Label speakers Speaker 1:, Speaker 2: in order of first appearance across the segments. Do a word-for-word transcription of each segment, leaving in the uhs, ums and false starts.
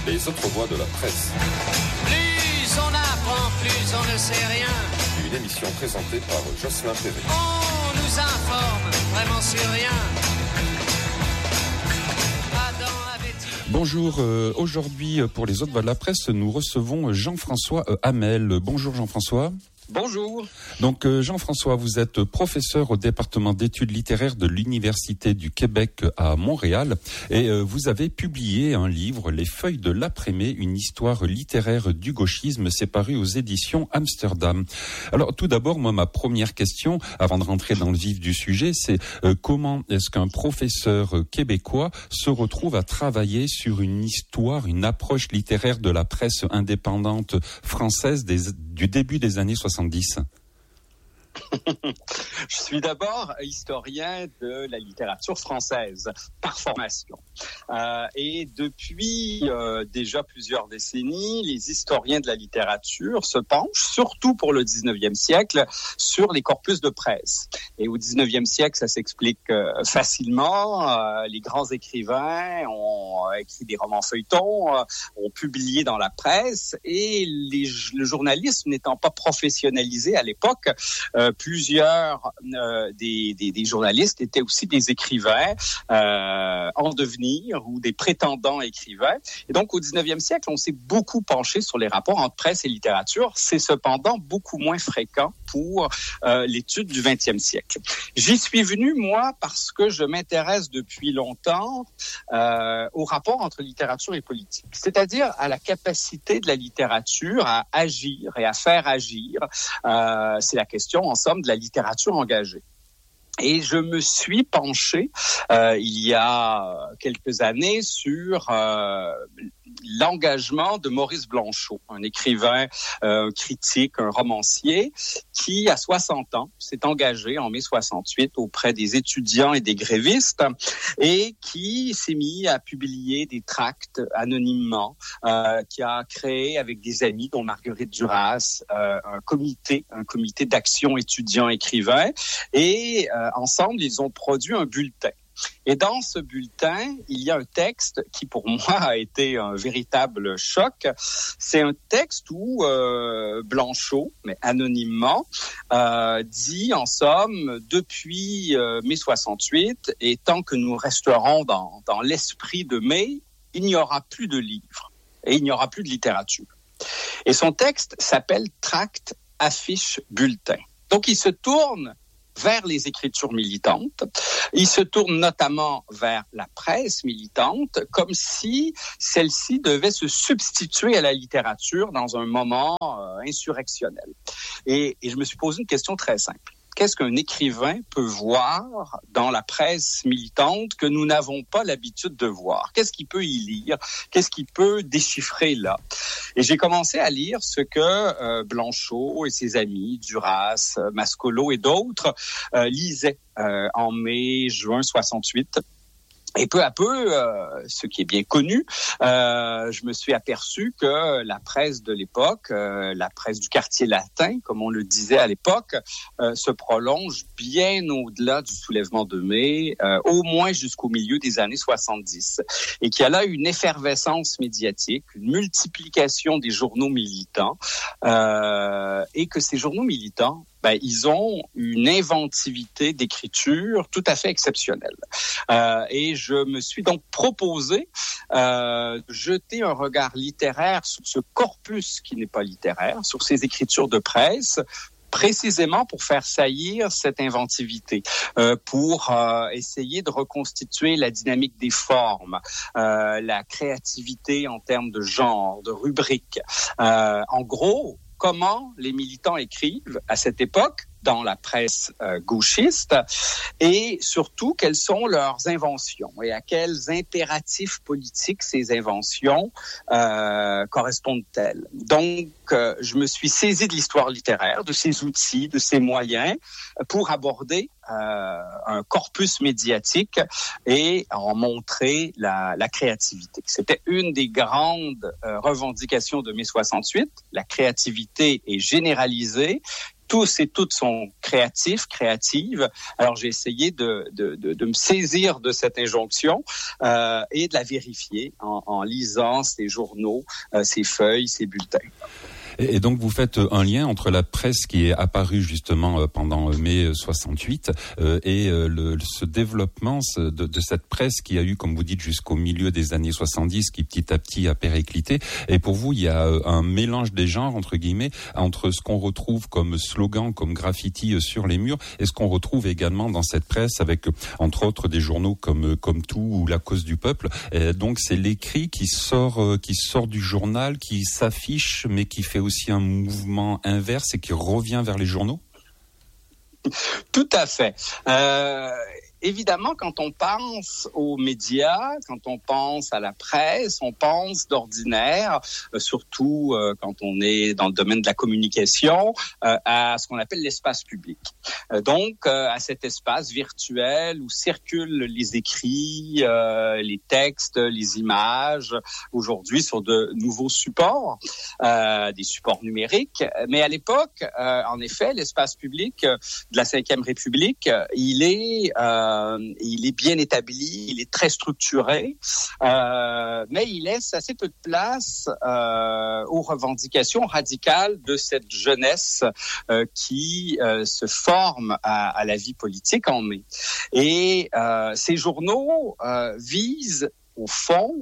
Speaker 1: Les autres voix de la presse.
Speaker 2: Plus on apprend, plus on ne sait rien.
Speaker 1: Une émission présentée par Jocelyn Perret.
Speaker 2: On nous informe vraiment sur rien.
Speaker 3: Bonjour, euh, aujourd'hui pour les autres voix de la presse, nous recevons Jean-François euh, Hamel. Bonjour Jean-François.
Speaker 4: Bonjour.
Speaker 3: Donc euh, Jean-François, vous êtes professeur au département d'études littéraires de l'Université du Québec à Montréal et euh, vous avez publié un livre, Les Feuilles de l'après-mai, une histoire littéraire du gauchisme, c'est paru aux éditions Amsterdam. Alors tout d'abord, moi ma première question, avant de rentrer dans le vif du sujet, c'est euh, comment est-ce qu'un professeur québécois se retrouve à travailler sur une histoire, une approche littéraire de la presse indépendante française des, du début des années soixante-dix?
Speaker 4: Je suis d'abord historien de la littérature française, par formation. Euh, et depuis euh, déjà plusieurs décennies, les historiens de la littérature se penchent, surtout pour le dix-neuvième siècle, sur les corpus de presse. Et au dix-neuvième siècle, ça s'explique euh, facilement. Euh, les grands écrivains ont écrit des romans feuilletons, euh, ont publié dans la presse, et les, le journalisme n'étant pas professionnalisé à l'époque, euh, plusieurs euh, des, des, des journalistes étaient aussi des écrivains euh, en devenir ou des prétendants écrivains. Et donc, au dix-neuvième siècle, on s'est beaucoup penché sur les rapports entre presse et littérature. C'est cependant beaucoup moins fréquent pour euh, l'étude du vingtième siècle. J'y suis venu, moi, parce que je m'intéresse depuis longtemps euh, au rapport entre littérature et politique, c'est-à-dire à la capacité de la littérature à agir et à faire agir. Euh, c'est la question, en somme, de la littérature engagée. Et je me suis penché euh, il y a quelques années sur euh, l'engagement de Maurice Blanchot, un écrivain, euh, critique, un romancier, qui à soixante ans s'est engagé en mai soixante-huit auprès des étudiants et des grévistes et qui s'est mis à publier des tracts anonymement, euh, qui a créé avec des amis dont Marguerite Duras euh, un comité, un comité d'action étudiants-écrivains et euh, ensemble, ils ont produit un bulletin. Et dans ce bulletin, il y a un texte qui, pour moi, a été un véritable choc. C'est un texte où euh, Blanchot, mais anonymement, euh, dit, en somme, depuis euh, mai soixante-huit, et tant que nous resterons dans, dans l'esprit de mai, il n'y aura plus de livres et il n'y aura plus de littérature. Et son texte s'appelle « Tract, affiche, bulletin ». Donc, il se tourne vers les écritures militantes. Il se tourne notamment vers la presse militante, comme si celle-ci devait se substituer à la littérature dans un moment euh, insurrectionnel. Et, et je me suis posé une question très simple. Qu'est-ce qu'un écrivain peut voir dans la presse militante que nous n'avons pas l'habitude de voir? Qu'est-ce qu'il peut y lire? Qu'est-ce qu'il peut déchiffrer là? Et j'ai commencé à lire ce que euh, Blanchot et ses amis, Duras, Mascolo et d'autres, euh, lisaient euh, en mai, juin soixante-huit. Et peu à peu, euh, ce qui est bien connu, euh, je me suis aperçu que la presse de l'époque, euh, la presse du quartier latin, comme on le disait à l'époque, euh, se prolonge bien au-delà du soulèvement de mai, euh, au moins jusqu'au milieu des années soixante-dix. Et qu'il y a là une effervescence médiatique, une multiplication des journaux militants, euh, et que ces journaux militants, ben, ils ont une inventivité d'écriture tout à fait exceptionnelle. Euh, et je me suis donc proposé euh, de jeter un regard littéraire sur ce corpus qui n'est pas littéraire, sur ces écritures de presse, précisément pour faire saillir cette inventivité, euh, pour euh, essayer de reconstituer la dynamique des formes, euh, la créativité en termes de genre, de rubrique. Euh, en gros, comment les militants écrivent à cette époque dans la presse euh, gauchiste et surtout quelles sont leurs inventions et à quels impératifs politiques ces inventions euh, correspondent-elles. Donc, euh, je me suis saisi de l'histoire littéraire, de ses outils, de ses moyens pour aborder euh, un corpus médiatique et en montrer la, la créativité. C'était une des grandes euh, revendications de mai soixante-huit. La créativité est généralisée. tous et toutes sont créatifs, créatives. Alors j'ai essayé de, de, de, de me saisir de cette injonction euh, et de la vérifier en, en lisant ces journaux, euh, ces feuilles, ces bulletins.
Speaker 3: Et donc vous faites un lien entre la presse qui est apparue justement pendant mai soixante-huit euh, et euh, le, ce développement de, de cette presse qui a eu, comme vous dites, jusqu'au milieu des années soixante-dix, qui petit à petit a périclité. Et pour vous, il y a un mélange des genres, entre guillemets, entre ce qu'on retrouve comme slogan, comme graffiti sur les murs, et ce qu'on retrouve également dans cette presse avec, entre autres, des journaux comme comme Tout ou La Cause du Peuple. Et donc c'est l'écrit qui sort, qui sort du journal, qui s'affiche, mais qui fait aussi un mouvement inverse et qui revient vers les journaux?
Speaker 4: Tout à fait. Euh, évidemment, quand on pense aux médias, quand on pense à la presse, on pense d'ordinaire, euh, surtout euh, quand on est dans le domaine de la communication, euh, à ce qu'on appelle l'espace public. Euh, donc, euh, à cet espace virtuel où circulent les écrits, euh, les textes, les images, aujourd'hui sur de nouveaux supports, euh, des supports numériques. Mais à l'époque, euh, en effet, l'espace public euh, de la Cinquième République, il est euh, il est bien établi, il est très structuré, euh, mais il laisse assez peu de place euh, aux revendications radicales de cette jeunesse euh, qui euh, se forme à, à la vie politique en mai. Et euh, ces journaux euh, visent au fond,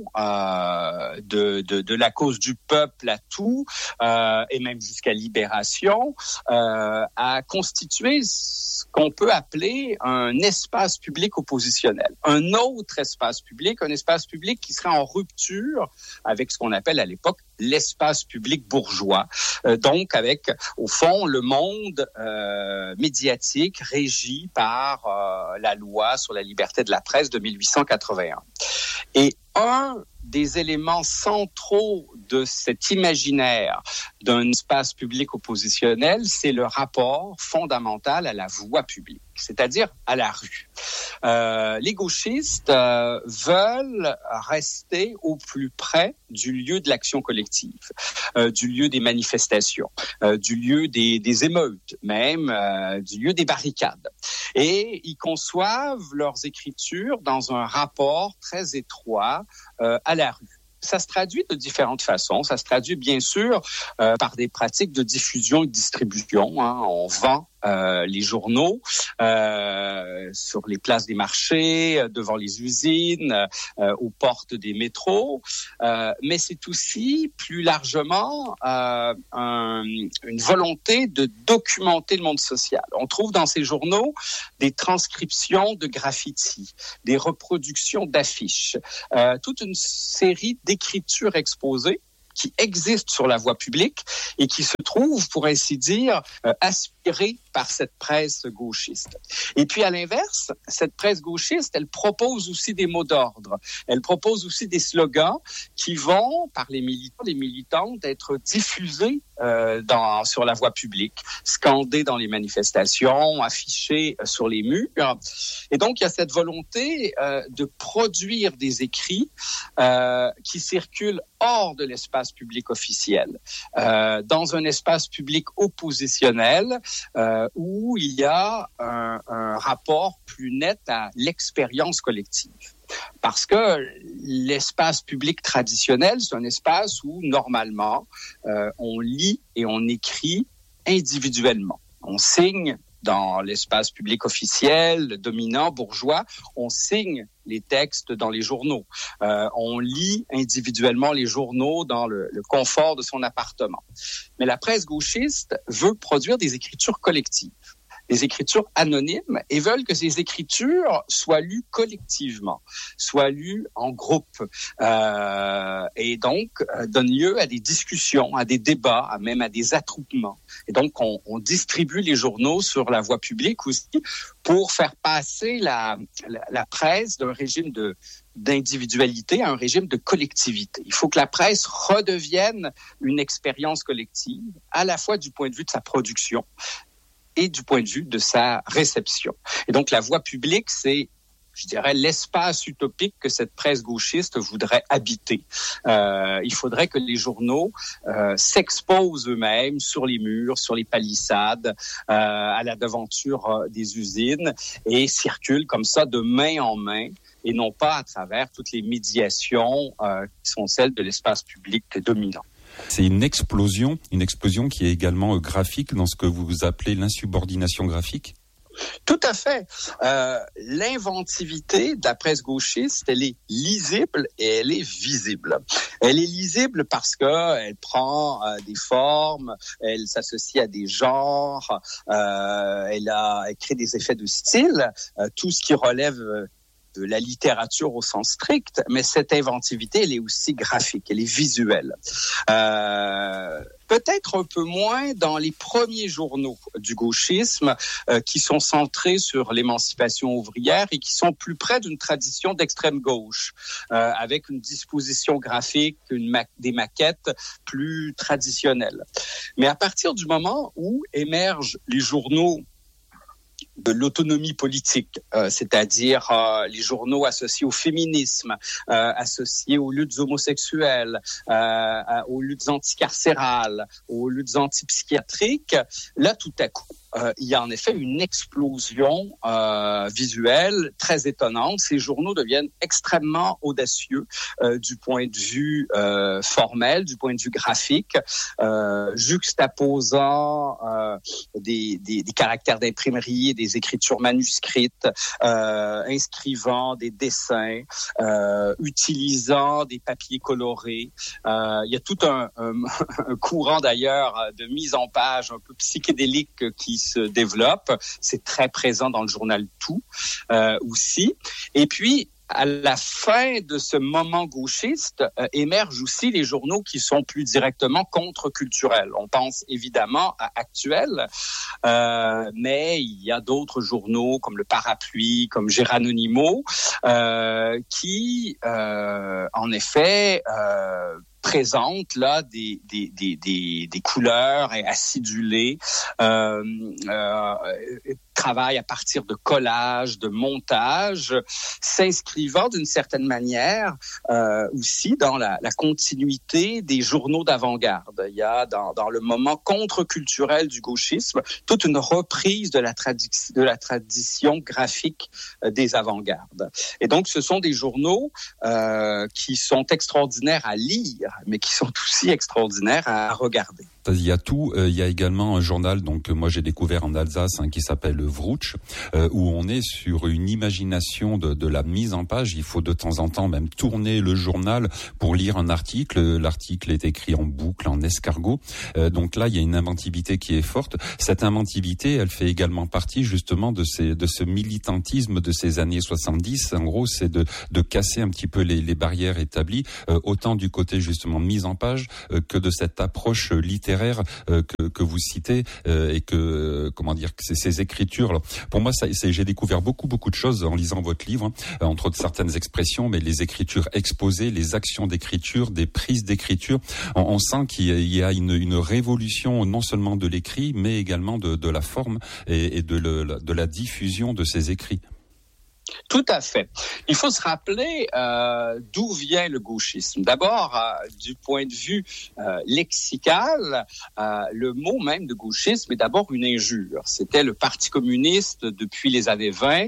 Speaker 4: euh, de, de, de la cause du peuple à tout, euh, et même jusqu'à Libération, euh, à constituer ce qu'on peut appeler un espace public oppositionnel. Un autre espace public, un espace public qui serait en rupture avec ce qu'on appelle à l'époque l'espace public bourgeois. Euh, donc, avec, au fond, le monde euh, médiatique régi par euh, la loi sur la liberté de la presse de mille huit cent quatre-vingt-un. Et un des éléments centraux de cet imaginaire d'un espace public oppositionnel, c'est le rapport fondamental à la voie publique, c'est-à-dire à la rue. Euh, les gauchistes euh, veulent rester au plus près du lieu de l'action collective, euh, du lieu des manifestations, euh, du lieu des, des émeutes, même euh, du lieu des barricades. Et ils conçoivent leurs écritures dans un rapport très étroit euh, à la rue. Ça se traduit de différentes façons. Ça se traduit bien sûr euh, par des pratiques de diffusion et de distribution. Hein. On vend euh, les journaux euh, sur les places des marchés, devant les usines, euh, aux portes des métros. Euh, mais c'est aussi plus largement euh, un, une volonté de documenter le monde social. On trouve dans ces journaux des transcriptions de graffitis, des reproductions d'affiches, euh, toute une série d'écritures exposées qui existent sur la voie publique et qui se trouvent, pour ainsi dire, euh, aspirées par cette presse gauchiste. Et puis, à l'inverse, cette presse gauchiste, elle propose aussi des mots d'ordre. Elle propose aussi des slogans qui vont, par les militants, les militantes, être diffusés euh, dans, sur la voie publique, scandés dans les manifestations, affichés euh, sur les murs. Et donc, il y a cette volonté euh, de produire des écrits euh, qui circulent hors de l'espace public officiel, euh, dans un espace public oppositionnel euh, où il y a un, un rapport plus net à l'expérience collective. Parce que l'espace public traditionnel, c'est un espace où, normalement, euh, on lit et on écrit individuellement. On signe dans l'espace public officiel, dominant, bourgeois, on signe les textes dans les journaux. Euh, on lit individuellement les journaux dans le, le confort de son appartement. Mais la presse gauchiste veut produire des écritures collectives, des écritures anonymes, et veulent que ces écritures soient lues collectivement, soient lues en groupe, euh, et donc euh, donnent lieu à des discussions, à des débats, à même à des attroupements. Et donc, on, on distribue les journaux sur la voie publique aussi pour faire passer la, la, la presse d'un régime de d'individualité à un régime de collectivité. Il faut que la presse redevienne une expérience collective, à la fois du point de vue de sa production et du point de vue de sa réception. Et donc, la voie publique, c'est je dirais, l'espace utopique que cette presse gauchiste voudrait habiter. Euh, il faudrait que les journaux euh, s'exposent eux-mêmes sur les murs, sur les palissades, euh, à la devanture euh, des usines et circulent comme ça de main en main et non pas à travers toutes les médiations euh, qui sont celles de l'espace public dominant.
Speaker 3: C'est une explosion, une explosion qui est également graphique dans ce que vous appelez l'insubordination graphique?
Speaker 4: Tout à fait. Euh, l'inventivité de la presse gauchiste, elle est lisible et elle est visible. Elle est lisible parce que elle prend euh, des formes, elle s'associe à des genres, euh, elle a elle crée des effets de style, euh, tout ce qui relève de la littérature au sens strict, mais cette inventivité, elle est aussi graphique, elle est visuelle. Euh, peut-être un peu moins dans les premiers journaux du gauchisme euh, qui sont centrés sur l'émancipation ouvrière et qui sont plus près d'une tradition d'extrême gauche, euh, avec une disposition graphique, une ma- des maquettes plus traditionnelles. Mais à partir du moment où émergent les journaux de l'autonomie politique, euh, c'est-à-dire euh, les journaux associés au féminisme, euh, associés aux luttes homosexuelles, euh, aux luttes anticarcérales, aux luttes antipsychiatriques, là, tout à coup, Euh, il y a en effet une explosion euh, visuelle très étonnante. Ces journaux deviennent extrêmement audacieux euh, du point de vue euh, formel, du point de vue graphique, euh, juxtaposant euh, des, des, des caractères d'imprimerie, des écritures manuscrites, euh, inscrivant des dessins, euh, utilisant des papiers colorés. Euh, il y a tout un, un, un courant d'ailleurs de mise en page un peu psychédélique qui se développe. C'est très présent dans le journal Tout euh, aussi. Et puis, à la fin de ce moment gauchiste, euh, émergent aussi les journaux qui sont plus directement contre-culturels. On pense évidemment à Actuel, euh, mais il y a d'autres journaux comme Le Parapluie, comme Geranonimo, euh, qui, euh, en effet, euh, présente là des des des des, des couleurs acidulées, euh, euh, travaille à partir de collages, de montages, s'inscrivant d'une certaine manière euh, aussi dans la, la continuité des journaux d'avant-garde. Il y a dans dans le moment contre-culturel du gauchisme toute une reprise de la tradition de la tradition graphique euh, des avant-gardes. Et donc ce sont des journaux euh, qui sont extraordinaires à lire, mais qui sont aussi extraordinaires à regarder.
Speaker 3: Il y a tout. Euh, il y a également un journal, donc moi j'ai découvert en Alsace, hein, qui s'appelle Vrutsch, euh, où on est sur une imagination de, de la mise en page. Il faut de temps en temps même tourner le journal pour lire un article. L'article est écrit en boucle, en escargot. Euh, donc là, il y a une inventivité qui est forte. Cette inventivité, elle fait également partie justement de ces de ce militantisme de ces années soixante-dix. En gros, c'est de de casser un petit peu les, les barrières établies, euh, autant du côté justement mise en page euh, que de cette approche littéraire Euh, que, que vous citez euh, et que euh, comment dire que c'est ces écritures. Alors, pour moi, ça, c'est, j'ai découvert beaucoup beaucoup de choses en lisant votre livre, hein, entre autres certaines expressions, mais les écritures exposées, les actions d'écriture, des prises d'écriture. On, on sent qu'il y a une, une révolution non seulement de l'écrit, mais également de, de la forme et, et de, le, de la diffusion de ces écrits.
Speaker 4: Tout à fait. Il faut se rappeler euh, d'où vient le gauchisme. D'abord, euh, du point de vue euh, lexical, euh, le mot même de gauchisme est d'abord une injure. C'était le Parti communiste depuis les années vingt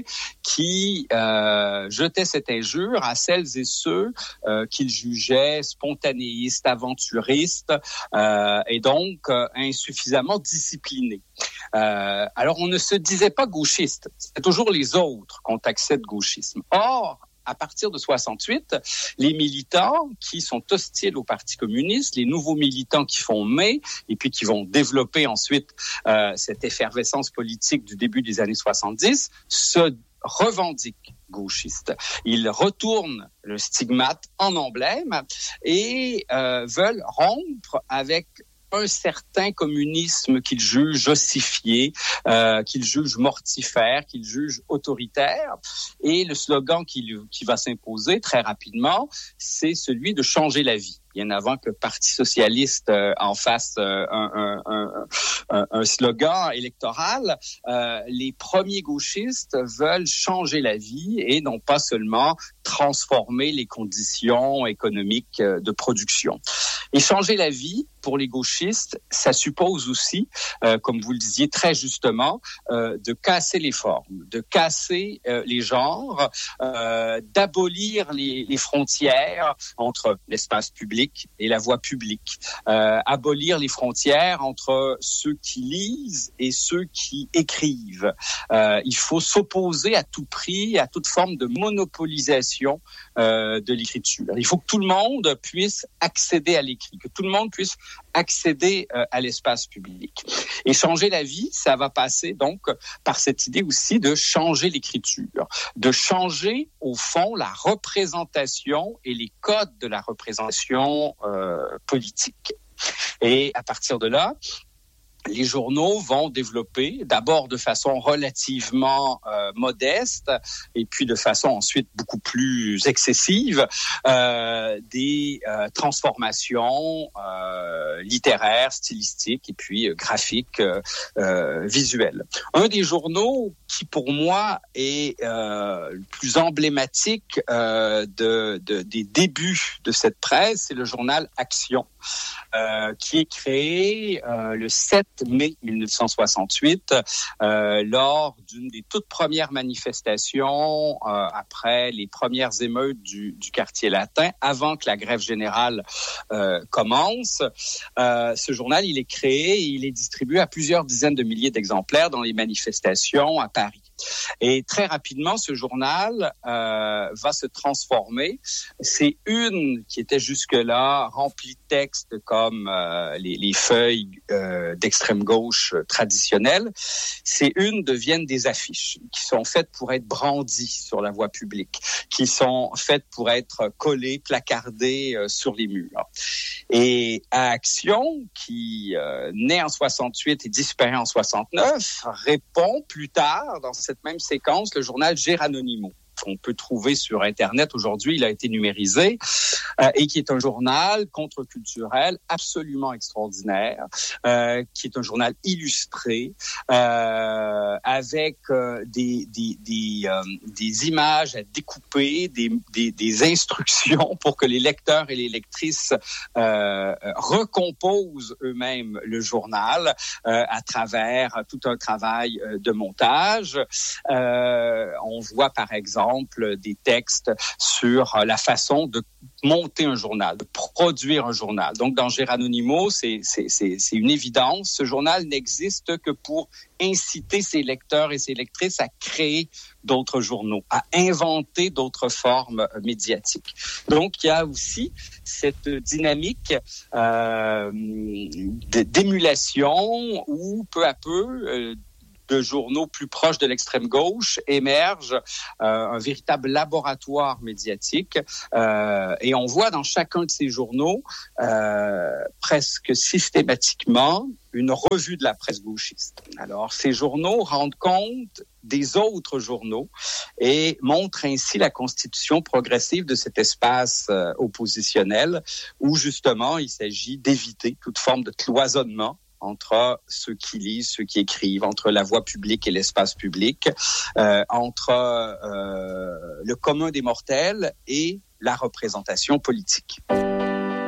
Speaker 4: qui euh, jetait cette injure à celles et ceux euh, qu'il jugeait spontanéistes, aventuristes euh, et donc euh, insuffisamment disciplinés. Euh, alors, on ne se disait pas gauchiste. C'était toujours les autres qu'on taxait de gauchisme. Or, à partir de soixante-huit, les militants qui sont hostiles au Parti communiste, les nouveaux militants qui font mai et puis qui vont développer ensuite euh, cette effervescence politique du début des années soixante-dix, se revendiquent gauchistes. Ils retournent le stigmate en emblème et euh, veulent rompre avec un certain communisme qu'ils jugent ossifié, euh, qu'ils jugent mortifère, qu'ils jugent autoritaire. Et le slogan qui, qui va s'imposer très rapidement, c'est celui de changer la vie. Bien avant que le Parti socialiste euh, en fasse euh, un, un, un, un slogan électoral, euh, les premiers gauchistes veulent changer la vie et non pas seulement transformer les conditions économiques de production. Et changer la vie, pour les gauchistes, ça suppose aussi, euh, comme vous le disiez très justement, euh, de casser les formes, de casser euh, les genres, euh, d'abolir les, les frontières entre l'espace public et la voie publique, euh, abolir les frontières entre ceux qui lisent et ceux qui écrivent. Euh, il faut s'opposer à tout prix à toute forme de monopolisation euh, de l'écriture. Il faut que tout le monde puisse accéder à l'écrit, que tout le monde puisse accéder euh, à l'espace public. Et changer la vie, ça va passer donc par cette idée aussi de changer l'écriture, de changer au fond la représentation et les codes de la représentation euh, politique. Et à partir de là, les journaux vont développer, d'abord de façon relativement euh, modeste, et puis de façon ensuite beaucoup plus excessive, euh, des euh, transformations euh, littéraires, stylistiques, et puis euh, graphiques, euh, euh, visuelles. Un des journaux qui, pour moi, est euh, le plus emblématique euh, de, de, des débuts de cette presse, c'est le journal Action, euh, qui est créé euh, le sept mai mille neuf cent soixante-huit, euh, lors d'une des toutes premières manifestations euh, après les premières émeutes du, du quartier latin, avant que la grève générale euh, commence. Euh, ce journal, il est créé et il est distribué à plusieurs dizaines de milliers d'exemplaires dans les manifestations à Paris. Et très rapidement, ce journal euh, va se transformer. C'est une qui était jusque-là remplie de textes comme euh, les, les feuilles euh, d'extrême gauche traditionnelles. Ces une deviennent des affiches qui sont faites pour être brandies sur la voie publique, qui sont faites pour être collées, placardées euh, sur les murs. Et à Action, qui euh, naît en soixante-huit et disparaît en soixante-neuf, répond plus tard dans cette même séquence le journal Geranonimo, qu'on peut trouver sur Internet aujourd'hui. Il a été numérisé euh, et qui est un journal contre-culturel absolument extraordinaire, euh, qui est un journal illustré euh, avec euh, des des des, euh, des images à découper, des, des des instructions pour que les lecteurs et les lectrices euh, recomposent eux-mêmes le journal euh, à travers tout un travail euh, de montage. Euh, on voit par exemple des textes sur la façon de monter un journal, de produire un journal. Donc, dans Geranonimo, c'est, c'est, c'est, c'est une évidence. Ce journal n'existe que pour inciter ses lecteurs et ses lectrices à créer d'autres journaux, à inventer d'autres formes médiatiques. Donc, il y a aussi cette dynamique euh, d'émulation où, peu à peu, euh, de journaux plus proches de l'extrême gauche émerge euh, un véritable laboratoire médiatique euh, et on voit dans chacun de ces journaux euh, presque systématiquement une revue de la presse gauchiste. Alors, ces journaux rendent compte des autres journaux et montrent ainsi la constitution progressive de cet espace euh, oppositionnel où justement il s'agit d'éviter toute forme de cloisonnement entre ceux qui lisent, ceux qui écrivent, entre la voie publique et l'espace public, euh, entre euh, le commun des mortels et la représentation politique.